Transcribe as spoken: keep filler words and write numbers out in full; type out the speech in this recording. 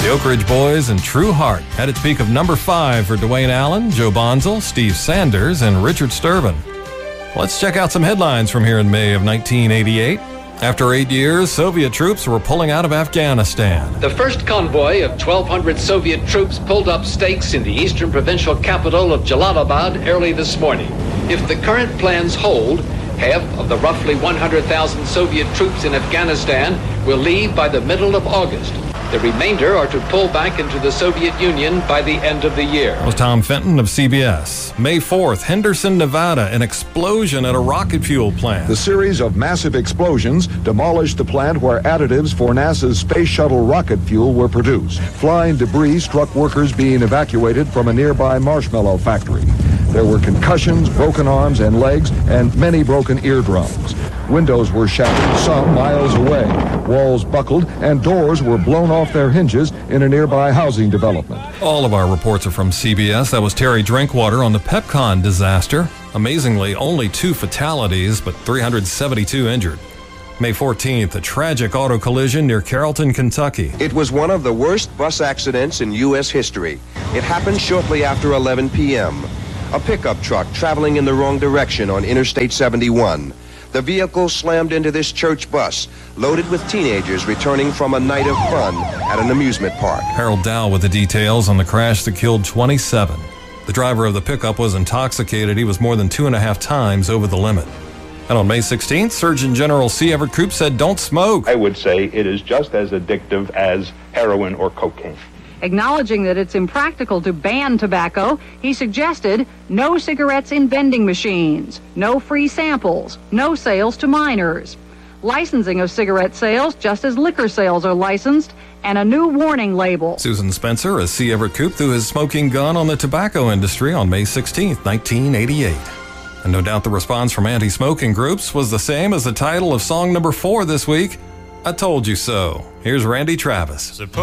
The Oak Ridge Boys and True Heart had its peak of number five for Dwayne Allen, Joe Bonzel, Steve Sanders, and Richard Sturban. Let's check out some headlines from here in May of nineteen eighty-eight. After eight years, Soviet troops were pulling out of Afghanistan. The first convoy of twelve hundred Soviet troops pulled up stakes in the eastern provincial capital of Jalalabad early this morning. If the current plans hold, half of the roughly one hundred thousand Soviet troops in Afghanistan will leave by the middle of August. The remainder are to pull back into the Soviet Union by the end of the year. That was Tom Fenton of C B S. May fourth, Henderson, Nevada, an explosion at a rocket fuel plant. The series of massive explosions demolished the plant where additives for NASA's space shuttle rocket fuel were produced. Flying debris struck workers being evacuated from a nearby marshmallow factory. There were concussions, broken arms and legs, and many broken eardrums. Windows were shattered, some miles away. Walls buckled, and doors were blown off their hinges in a nearby housing development. All of our reports are from C B S. That was Terry Drinkwater on the Pepcon disaster. Amazingly, only two fatalities, but three hundred seventy-two injured. May fourteenth, a tragic auto collision near Carrollton, Kentucky. It was one of the worst bus accidents in U S history. It happened shortly after eleven p.m. A pickup truck traveling in the wrong direction on Interstate seventy-one. The vehicle slammed into this church bus, loaded with teenagers returning from a night of fun at an amusement park. Harold Dow with the details on the crash that killed twenty-seven. The driver of the pickup was intoxicated. He was more than two and a half times over the limit. And on May sixteenth, Surgeon General C. Everett Koop said, "Don't smoke." I would say it is just as addictive as heroin or cocaine. Acknowledging that it's impractical to ban tobacco, he suggested no cigarettes in vending machines, no free samples, no sales to minors, licensing of cigarette sales just as liquor sales are licensed, and a new warning label. Susan Spencer as C. Everett Koop threw his smoking gun on the tobacco industry on May sixteenth, nineteen eighty-eight. And no doubt the response from anti-smoking groups was the same as the title of song number four this week, I Told You So. Here's Randy Travis.